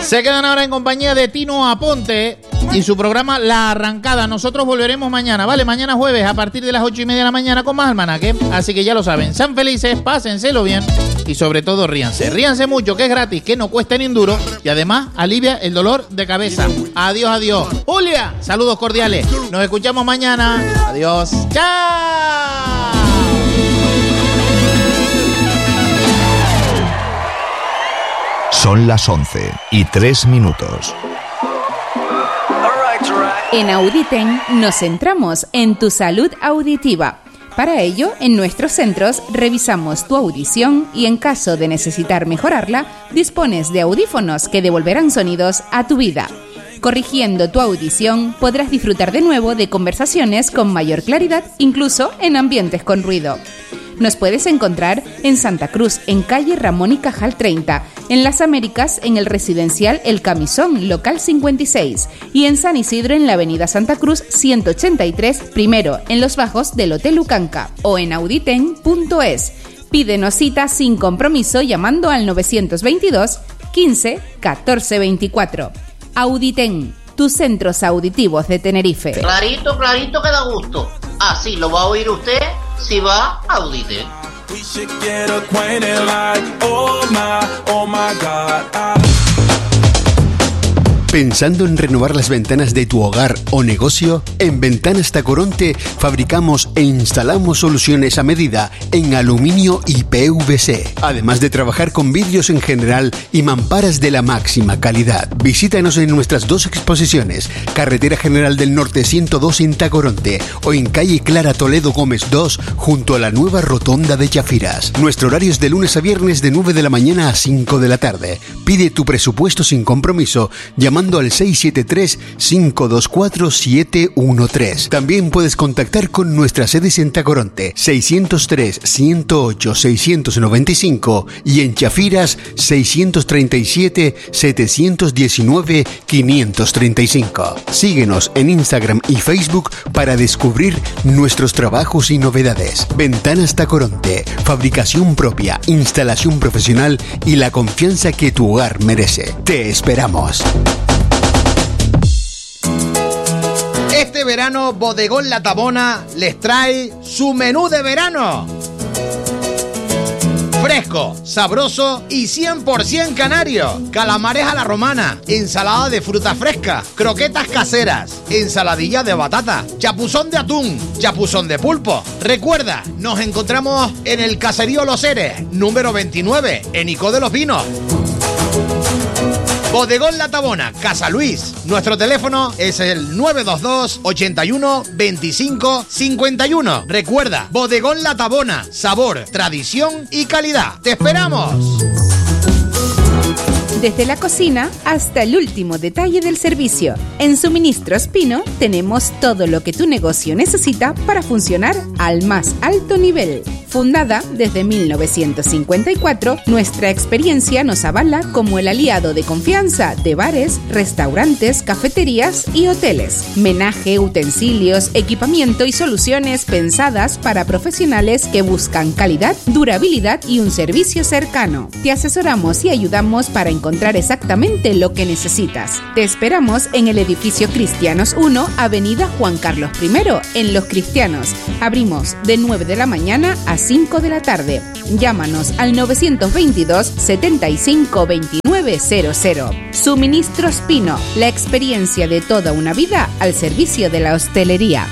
Se quedan ahora en compañía de Tino Aponte y su programa La Arrancada. Nosotros volveremos mañana, ¿vale? Mañana jueves a partir de las 8:30 de la mañana con más almanaque. Así que ya lo saben, sean felices, pásenselo bien y sobre todo ríanse. Ríanse mucho, que es gratis, que no cuesta ni un duro y además alivia el dolor de cabeza. Adiós, adiós. Julia, saludos cordiales. Nos escuchamos mañana. Adiós. ¡Chao! Son las 11:03. En Auditen nos centramos en tu salud auditiva. Para ello, en nuestros centros revisamos tu audición y en caso de necesitar mejorarla, dispones de audífonos que devolverán sonidos a tu vida. Corrigiendo tu audición, podrás disfrutar de nuevo de conversaciones con mayor claridad, incluso en ambientes con ruido. Nos puedes encontrar en Santa Cruz, en calle Ramón y Cajal 30, en Las Américas, en el residencial El Camisón, local 56, y en San Isidro, en la avenida Santa Cruz 183, primero, en los bajos del Hotel Ucanca, o en auditen.es. Pídenos cita sin compromiso llamando al 922 15 14 24. Auditen, tus centros auditivos de Tenerife. Clarito, clarito que da gusto. Así lo va a oír usted si va a Auditen. ¿Pensando en renovar las ventanas de tu hogar o negocio? En Ventanas Tacoronte fabricamos e instalamos soluciones a medida en aluminio y PVC, además de trabajar con vidrios en general y mamparas de la máxima calidad. Visítanos en nuestras dos exposiciones, Carretera General del Norte 102 en Tacoronte o en calle Clara Toledo Gómez 2 junto a la nueva rotonda de Chafiras. Nuestro horario es de lunes a viernes de 9 de la mañana a 5 de la tarde. Pide tu presupuesto sin compromiso llamando al 673-524-713. También puedes contactar con nuestras sedes en Tacoronte 603-108-695 y en Chafiras 637-719-535. Síguenos en Instagram y Facebook para descubrir nuestros trabajos y novedades. Ventanas Tacoronte, fabricación propia, instalación profesional y la confianza que tu hogar merece. Te esperamos. Este verano, Bodegón La Tabona les trae su menú de verano. Fresco, sabroso y 100% canario. Calamares a la romana, ensalada de fruta fresca, croquetas caseras, ensaladilla de batata, chapuzón de atún, chapuzón de pulpo. Recuerda, nos encontramos en el Caserío Los Heres, número 29, en Icó de los Pinos. Bodegón La Tabona, Casa Luis. Nuestro teléfono es el 922 81 25 51. Recuerda, Bodegón La Tabona, sabor, tradición y calidad. ¡Te esperamos! Desde la cocina hasta el último detalle del servicio. En Suministros Pino tenemos todo lo que tu negocio necesita para funcionar al más alto nivel. Fundada desde 1954, nuestra experiencia nos avala como el aliado de confianza de bares, restaurantes, cafeterías y hoteles. Menaje, utensilios, equipamiento y soluciones pensadas para profesionales que buscan calidad, durabilidad y un servicio cercano. Te asesoramos y ayudamos para encontrar exactamente lo que necesitas. Te esperamos en el edificio Cristianos 1, Avenida Juan Carlos I, en Los Cristianos. Abrimos de 9 de la mañana a 5 de la tarde. Llámanos al 922 75 2900. Suministros Pino, la experiencia de toda una vida al servicio de la hostelería.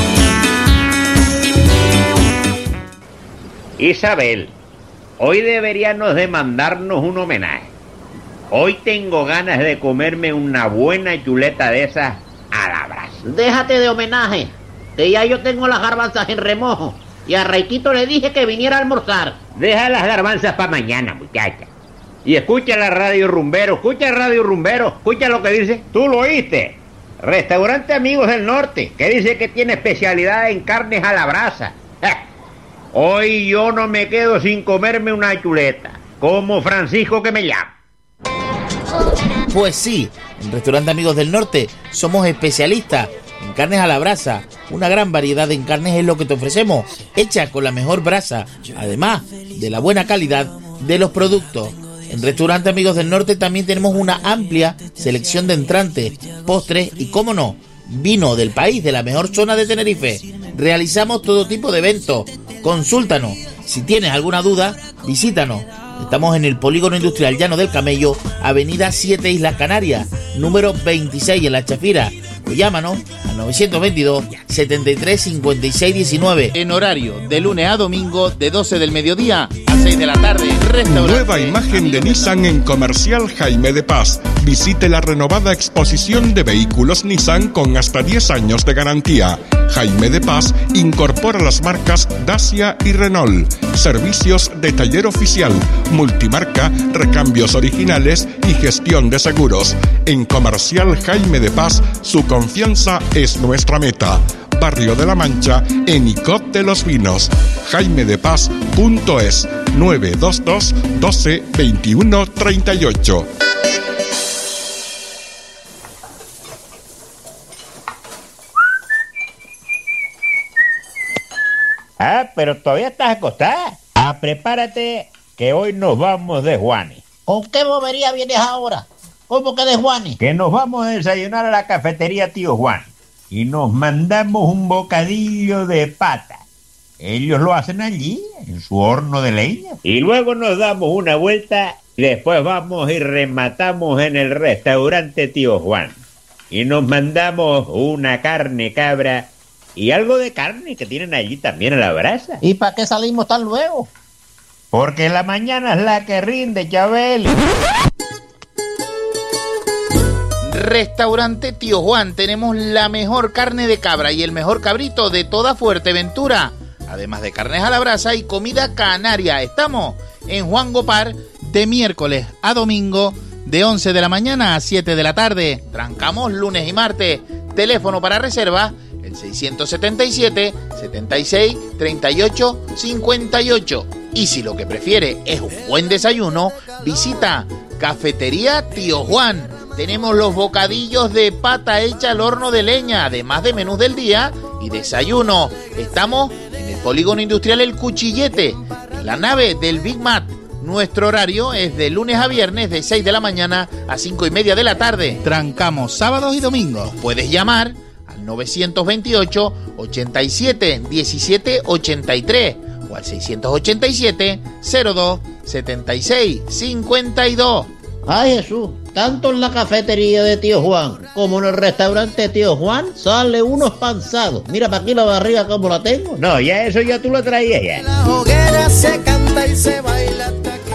Isabel, hoy deberíamos de mandarnos un homenaje. Hoy tengo ganas de comerme una buena chuleta de esas a la brasa. Déjate de homenaje, que ya yo tengo las garbanzas en remojo. Y a Raiquito le dije que viniera a almorzar. Deja las garbanzas para mañana, muchacha. Y escucha la Radio Rumbero, escucha Radio Rumbero, escucha lo que dice. Tú lo oíste. Restaurante Amigos del Norte, que dice que tiene especialidad en carnes a la brasa. Hoy yo no me quedo sin comerme una chuleta, como Francisco que me llama. Pues sí, en Restaurante Amigos del Norte somos especialistas en carnes a la brasa. Una gran variedad en carnes es lo que te ofrecemos, hecha con la mejor brasa, además de la buena calidad de los productos. En Restaurante Amigos del Norte también tenemos una amplia selección de entrantes, postres y, cómo no, vino del país, de la mejor zona de Tenerife. Realizamos todo tipo de eventos. Consúltanos. Si tienes alguna duda, visítanos. Estamos en el Polígono Industrial Llano del Camello, Avenida 7 Islas Canarias, número 26 en La Chafira. O llámanos al 922 73 56 19. En horario de lunes a domingo, de 12 del mediodía a 6 de la tarde. Restaurante. Nueva imagen de Nissan en Comercial Jaime de Paz. Visite la renovada exposición de vehículos Nissan con hasta 10 años de garantía. Jaime de Paz incorpora las marcas Dacia y Renault. Servicios de taller oficial, multimarca, recambios originales y gestión de seguros. En Comercial Jaime de Paz, su confianza es nuestra meta. Barrio de la Mancha, en Icod de los Vinos. jaimedepaz.es 922 12 21 38. Ah, pero todavía estás acostada. Ah, prepárate que hoy nos vamos de Juanes. ¿Con qué bobería vienes ahora? ¿Cómo que de Juanes? Que nos vamos a desayunar a la cafetería Tío Juan. Y nos mandamos un bocadillo de pata. Ellos lo hacen allí, en su horno de leña. Y luego nos damos una vuelta y después vamos y rematamos en el restaurante Tío Juan. Y nos mandamos una carne cabra y algo de carne que tienen allí también a la brasa. ¿Y para qué salimos tan luego? Porque la mañana es la que rinde, Chabeli. Restaurante Tío Juan, tenemos la mejor carne de cabra y el mejor cabrito de toda Fuerteventura, además de carnes a la brasa y comida canaria. Estamos en Juan Gopar de miércoles a domingo de 11 de la mañana a 7 de la tarde. Trancamos lunes y martes. Teléfono para reserva el 677 76 38 58. Y si lo que prefiere es un buen desayuno, visita Cafetería Tío Juan. Tenemos los bocadillos de pata hecha al horno de leña, además de menús del día y desayuno. Estamos en el Polígono Industrial El Cuchillete, en la nave del Big Mat. Nuestro horario es de lunes a viernes de 6 de la mañana a 5 y media de la tarde. Trancamos sábados y domingos. Puedes llamar al 928 87 17 83 o al 687 02 76 52. Ay, Jesús, tanto en la cafetería de Tío Juan como en el restaurante Tío Juan sale unos panzados. Mira para aquí la barriga como la tengo. No, ya eso ya tú lo traías ya. La hoguera se canta y se baila hasta aquí.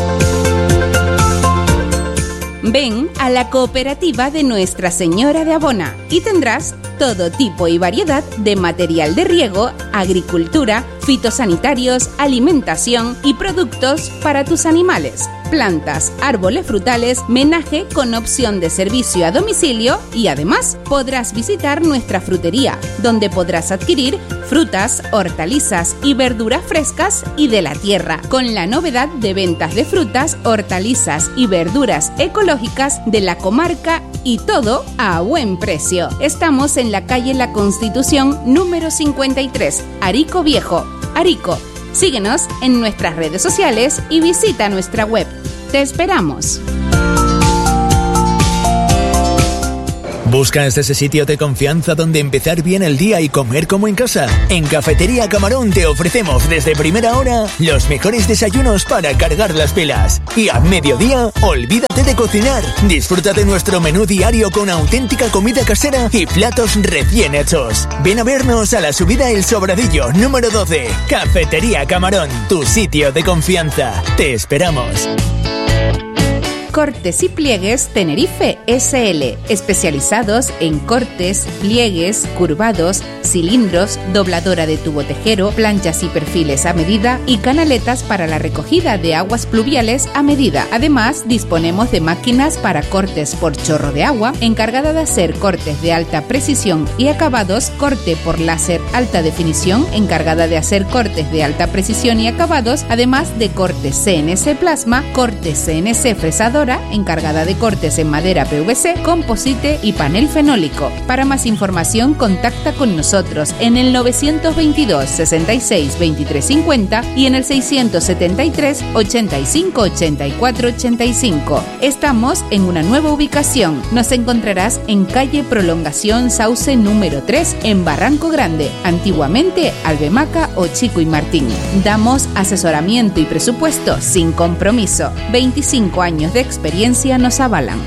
Ven a la cooperativa de Nuestra Señora de Abona y tendrás todo tipo y variedad de material de riego, agricultura, fitosanitarios, alimentación y productos para tus animales, plantas, árboles frutales, menaje con opción de servicio a domicilio y además podrás visitar nuestra frutería, donde podrás adquirir frutas, hortalizas y verduras frescas y de la tierra, con la novedad de ventas de frutas, hortalizas y verduras ecológicas de la comarca y todo a buen precio. Estamos en la calle La Constitución número 53, Arico Viejo, Arico. Síguenos en nuestras redes sociales y visita nuestra web. Te esperamos. ¿Buscas ese sitio de confianza donde empezar bien el día y comer como en casa? En Cafetería Camarón te ofrecemos desde primera hora los mejores desayunos para cargar las pilas. Y a mediodía, olvídate de cocinar. Disfruta de nuestro menú diario con auténtica comida casera y platos recién hechos. Ven a vernos a la subida El Sobradillo, número 12. Cafetería Camarón, tu sitio de confianza. Te esperamos. Cortes y Pliegues Tenerife SL, especializados en cortes, pliegues, curvados, cilindros, dobladora de tubo tejero, planchas y perfiles a medida y canaletas para la recogida de aguas pluviales a medida. Además, disponemos de máquinas para cortes por chorro de agua, encargada de hacer cortes de alta precisión y acabados, corte por láser alta definición, encargada de hacer cortes de alta precisión y acabados, además de cortes CNC plasma, cortes CNC fresadora Asesora encargada de cortes en madera PVC, composite y panel fenólico. Para más información, contacta con nosotros en el 922 66 23 50 y en el 673 85 84 85. Estamos en una nueva ubicación. Nos encontrarás en calle Prolongación Sauce número 3 en Barranco Grande, antiguamente Albemaca o Chico y Martín. Damos asesoramiento y presupuesto sin compromiso. 25 años de experiencia nos avalan.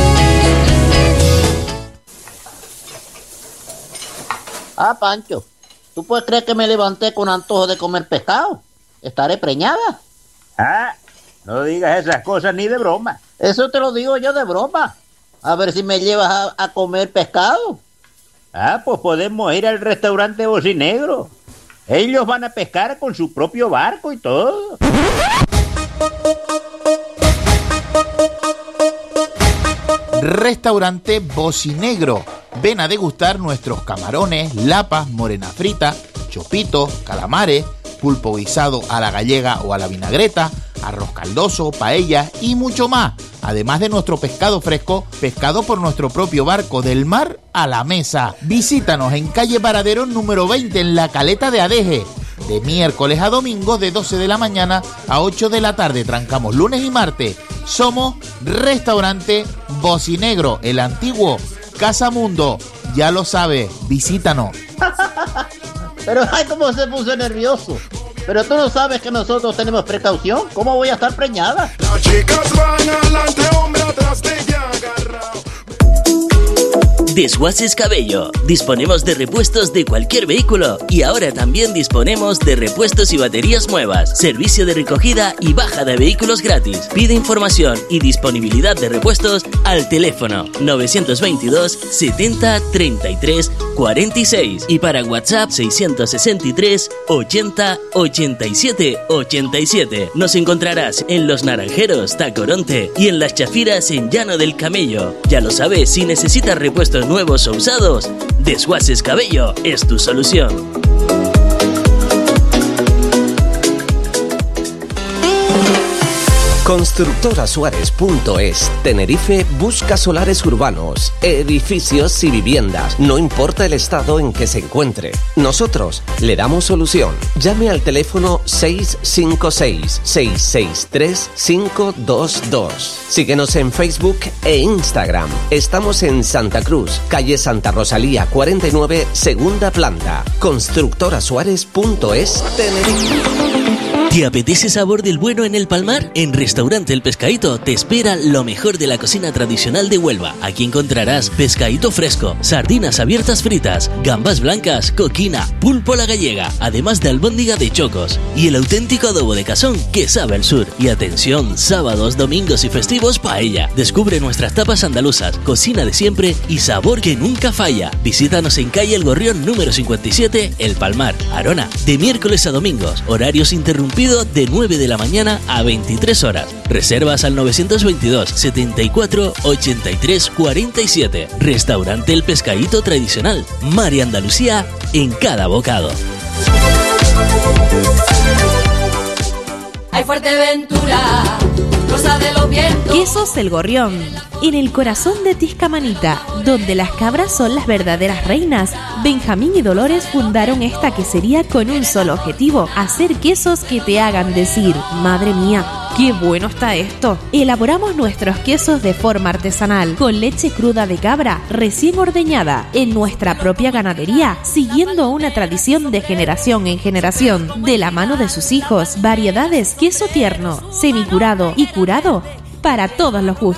Pancho, ¿tú puedes creer que me levanté con antojo de comer pescado? ¿Estaré preñada? No digas esas cosas ni de broma. Eso te lo digo yo de broma. A ver si me llevas a comer pescado. Pues podemos ir al restaurante Bocinegro. Ellos van a pescar con su propio barco y todo. Restaurante Bocinegro. Ven a degustar nuestros camarones, lapas, morena frita, chopitos, calamares, pulpo guisado a la gallega o a la vinagreta, arroz caldoso, paellas y mucho más. Además de nuestro pescado fresco, pescado por nuestro propio barco, del mar a la mesa. Visítanos en calle Varadero número 20 en la Caleta de Adeje. De miércoles a domingo de 12 de la mañana a 8 de la tarde. Trancamos lunes y martes. Somos Restaurante Bocinegro, el antiguo Casa Mundo. Ya lo sabes, visítanos. Pero ay, cómo se puso nervioso. Pero tú no sabes que nosotros tenemos precaución. ¿Cómo voy a estar preñada? Las chicas van adelante, hombre atrás de ella agarrado. Desguaces Cabello. Disponemos de repuestos de cualquier vehículo y ahora también disponemos de repuestos y baterías nuevas, servicio de recogida y baja de vehículos gratis. Pide información y disponibilidad de repuestos al teléfono 922 70 33 46 y para WhatsApp 663 80 87 87. Nos encontrarás en Los Naranjeros, Tacoronte y en Las Chafiras en Llano del Camello. Ya lo sabes, si necesitas repuestos nuevos o usados, Desguaces Cabello es tu solución. Constructorasuárez.es Tenerife busca solares urbanos, edificios y viviendas, no importa el estado en que se encuentre. Nosotros le damos solución. Llame al teléfono 656-663-522. Síguenos en Facebook e Instagram. Estamos en Santa Cruz, calle Santa Rosalía 49, segunda planta. Constructorasuárez.es Tenerife. ¿Te apetece sabor del bueno en el Palmar? En Restaurante El Pescadito te espera lo mejor de la cocina tradicional de Huelva. Aquí encontrarás pescadito fresco, sardinas abiertas fritas, gambas blancas, coquina, pulpo a la gallega, además de albóndiga de chocos y el auténtico adobo de cazón que sabe al sur. Y atención, sábados, domingos y festivos paella. Descubre nuestras tapas andaluzas, cocina de siempre y sabor que nunca falla. Visítanos en calle El Gorrión número 57, El Palmar, Arona, de miércoles a domingos, horarios interrumpidos de 9 de la mañana a 23 horas. Reservas al 922 74 83 47. Restaurante El Pescadito Tradicional. Mar y Andalucía en cada bocado. Hay Fuerteventura, cosa de los vientos. Quesos El Gorrión, en el corazón de Tiscamanita, donde las cabras son las verdaderas reinas. Benjamín y Dolores fundaron esta quesería con un solo objetivo: hacer quesos que te hagan decir, madre mía, ¡qué bueno está esto! Elaboramos nuestros quesos de forma artesanal, con leche cruda de cabra, recién ordeñada, en nuestra propia ganadería, siguiendo una tradición de generación en generación, de la mano de sus hijos. Variedades, queso tierno, semicurado y curado, para todos los gustos.